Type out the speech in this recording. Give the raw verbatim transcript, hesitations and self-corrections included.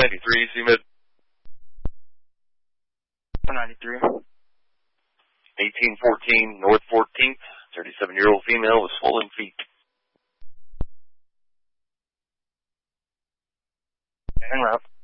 ninety-three, C M I D. one ninety-three. eighteen fourteen North fourteenth, thirty-seven-year-old female with swollen feet. En route.